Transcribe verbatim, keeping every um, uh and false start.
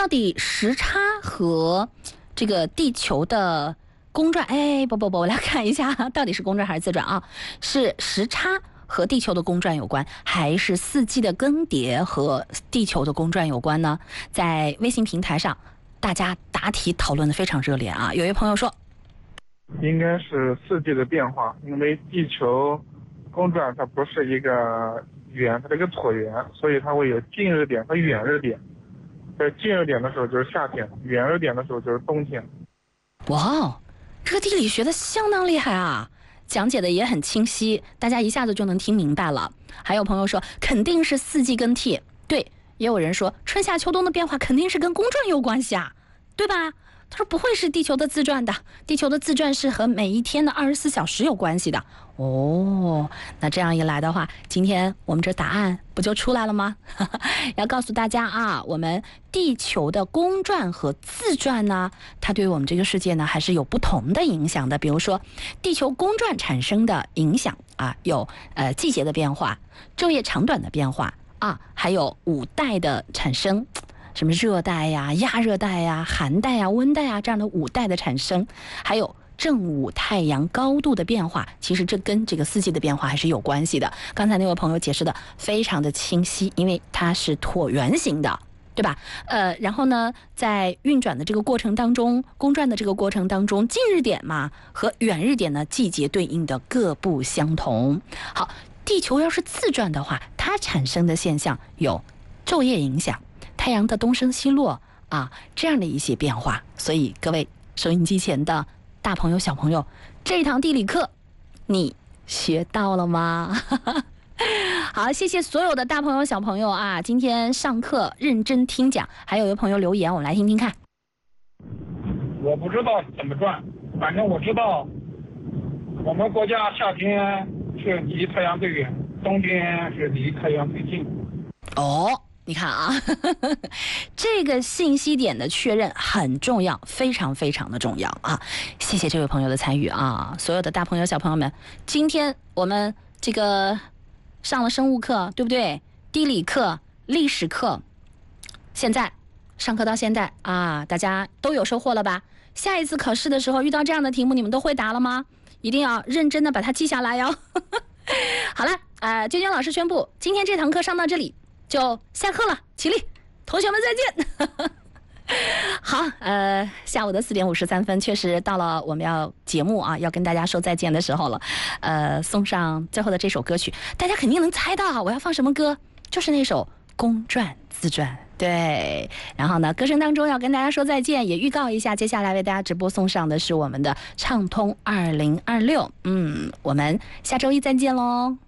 到底时差和这个地球的公转，哎，不不不，我来看一下，到底是公转还是自转啊？是时差和地球的公转有关，还是四季的更迭和地球的公转有关呢？在微信平台上，大家答题讨论的非常热烈啊！有一位朋友说， 应该是四季的变化，因为地球公转它不是一个圆，它是一个椭圆，所以它会有近日点和远日点。在近日点的时候就是夏天，远日点的时候就是冬天。 哇，这个地理学的相当厉害啊！讲解的也很清晰，大家一下子就能听明白了。还有朋友说肯定是四季更替，对，也有人说春夏秋冬的变化肯定是跟公转有关系啊，对吧？他说不会是地球的自转的，地球的自转是和每一天的二十四小时有关系的。哦，那这样一来的话，今天我们这答案不就出来了吗？要告诉大家啊，我们地球的公转和自转呢，它对我们这个世界呢还是有不同的影响的。比如说，地球公转产生的影响啊，有呃季节的变化、昼夜长短的变化啊，还有五带的产生。什么热带呀、亚热带呀、寒带呀、温带呀这样的五带的产生，还有正午太阳高度的变化，其实这跟这个四季的变化还是有关系的。刚才那位朋友解释的非常的清晰，因为它是椭圆形的，对吧？呃，然后呢，在运转的这个过程当中，公转的这个过程当中，近日点嘛和远日点呢季节对应的各不相同。好，地球要是自转的话，它产生的现象有昼夜影响。太阳的东升西落啊，这样的一些变化，所以各位收音机前的大朋友小朋友，这一堂地理课你学到了吗？好，谢谢所有的大朋友小朋友啊，今天上课认真听讲。还有一位朋友留言，我们来听听看。 我不知道怎么转，反正我知道我们国家夏天是离太阳最远，冬天是离太阳最近。 哦，你看啊，呵呵，这个信息点的确认很重要，非常非常的重要啊！谢谢这位朋友的参与啊！所有的大朋友小朋友们，今天我们这个上了生物课，对不对？地理课、历史课，现在上课到现在啊，大家都有收获了吧？下一次考试的时候遇到这样的题目，你们都会答了吗？一定要认真的把它记下来哟！好了，呃，娟娟老师宣布，今天这堂课上到这里。就下课了，起立，同学们再见。好，呃，下午的四点五十三分，确实到了我们要节目啊，要跟大家说再见的时候了。呃，送上最后的这首歌曲，大家肯定能猜到我要放什么歌，就是那首《公转自转》。对，然后呢，歌声当中要跟大家说再见，也预告一下，接下来为大家直播送上的是我们的畅通二零二六。嗯，我们下周一再见喽。